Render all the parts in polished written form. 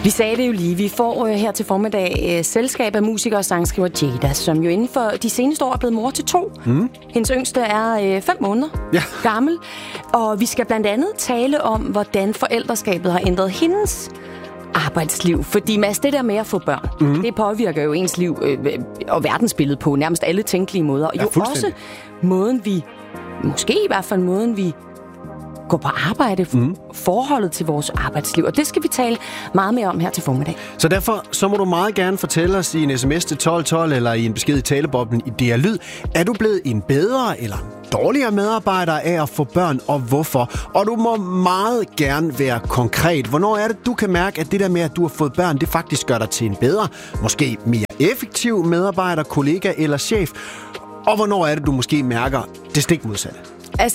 Vi sagde det jo lige. Vi får her til formiddag selskab af musiker og sangskriver Jada, som jo inden for de seneste år er blevet mor til 2. Hendes yngste er 5 måneder gammel. Og vi skal blandt andet tale om, hvordan forældreskabet har ændret hendes arbejdsliv. Fordi Mads, det der med at få børn, det påvirker jo ens liv og verdensbillede på nærmest alle tænkelige måder. Og jo også måden vi, måske i hvert fald måden vi gå på arbejde, forholdet til vores arbejdsliv. Og det skal vi tale meget mere om her til formiddag. Så derfor så må du meget gerne fortælle os i en sms til 1212 eller i en besked i taleboblen i DR Lyd. Er du blevet en bedre eller dårligere medarbejder af at få børn, og hvorfor? Og du må meget gerne være konkret. Hvornår er det, du kan mærke, at det der med, at du har fået børn, det faktisk gør dig til en bedre, måske mere effektiv medarbejder, kollega eller chef? Og hvornår er det, du måske mærker det stik modsatte? Altså,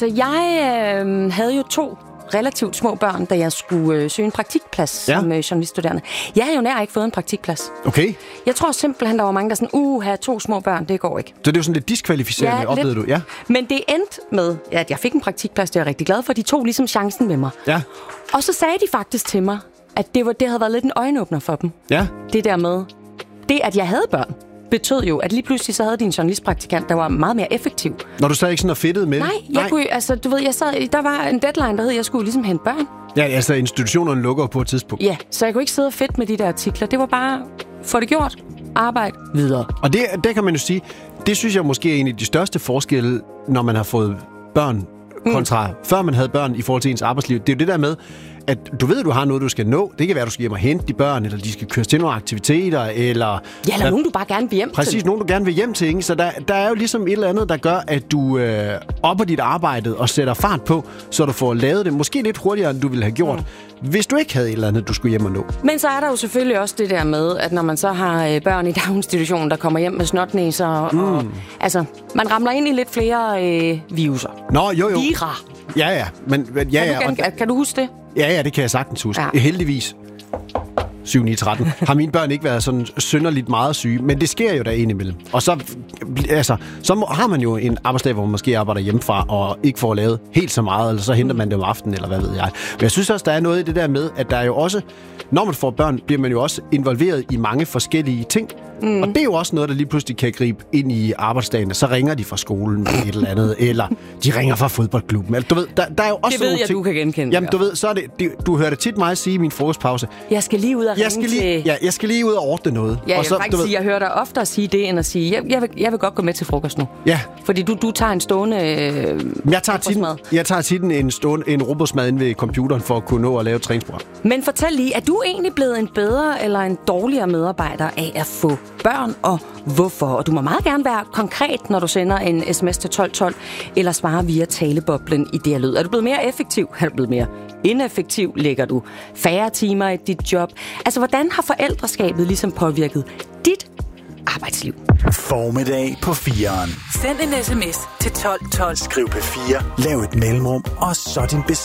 jeg havde jo 2 relativt små børn, da jeg skulle søge en praktikplads som journaliststuderende. Jeg har jo nær ikke fået en praktikplads. Okay. Jeg tror simpelthen, der var mange, der sådan, have 2 små børn, det går ikke. Så det er jo sådan lidt diskvalificerende, oplevede du? Ja. Men det endte med, at jeg fik en praktikplads, det er jeg rigtig glad for. De tog ligesom chancen med mig. Ja. Og så sagde de faktisk til mig, at det havde været lidt en øjenåbner for dem. Ja. Det der med, det at jeg havde børn, betød jo, at lige pludselig så havde de en journalistpraktikant, der var meget mere effektiv. Når du sad ikke sådan og fedtede med? Nej, jeg kunne, altså du ved, der var en deadline, der hed, at jeg skulle ligesom hente børn. Ja, altså institutionerne lukker på et tidspunkt. Ja, så jeg kunne ikke sidde og fedt med de der artikler. Det var bare, få det gjort, arbejde videre. Og det kan man jo sige, det synes jeg måske er en af de største forskelle, når man har fået børn kontra før man havde børn i forhold til ens arbejdsliv. Det er jo det der med, at du ved, at du har noget, du skal nå. Det kan være, at du skal hjem og hente de børn, eller de skal køres til nogle aktiviteter, eller... Ja, eller nogen, du bare gerne vil hjem til. Præcis, nogen, du gerne vil hjem til, ikke? Så der er jo ligesom et eller andet, der gør, at du opper dit arbejde og sætter fart på, så du får lavet det måske lidt hurtigere, end du ville have gjort, hvis du ikke havde et eller andet, du skulle hjem og nå. Men så er der jo selvfølgelig også det der med, at når man så har børn i daginstitutionen, der kommer hjem med snotnæser, og altså, man ramler ind i lidt flere viruser. Nå, jo. Vira. Ja. Men, kan du huske det? Ja, det kan jeg sagtens huske. Ja. Heldigvis. 7-9-13. Har mine børn ikke været sådan synderligt meget syge, men det sker jo der indimellem. Og så har man jo en arbejdsdag, hvor man måske arbejder hjemmefra og ikke får lavet helt så meget, eller så henter man det om aftenen, eller hvad ved jeg. Men jeg synes også, der er noget i det der med, at der er jo også, når man får børn, bliver man jo også involveret i mange forskellige ting. Og det er jo også noget, der lige pludselig kan gribe ind i arbejdsdagen. Så ringer de fra skolen med et eller andet, eller de ringer fra fodboldklubben. Altså, du ved, der er jo også det ved jeg, du kan genkende. Jamen, du ved, så er det, du hører det tit mig sige i min frokostpause. Jeg skal lige ud og ringe til... Jeg skal lige ud og ordne noget. Ja, og så, jeg hører dig oftere sige det, end at sige, jeg vil godt gå med til frokost nu. Ja. Fordi du tager en stående jeg tager tit en robotsmad inde ved computeren for at kunne nå at lave et træningsprogram. Men fortæl lige, er du egentlig blevet en bedre eller en dårligere medarbejder af at få børn, og hvorfor? Og du må meget gerne være konkret, når du sender en sms til 1212, eller svarer via taleboblen i DR Lyd. Er du blevet mere effektiv? Er du blevet mere ineffektiv? Lægger du færre timer i dit job? Altså, hvordan har forældreskabet ligesom påvirket dit arbejdsliv? Formiddag på 4'eren. Send en sms til 1212. Skriv P4, lav et mellemrum, og så din besked.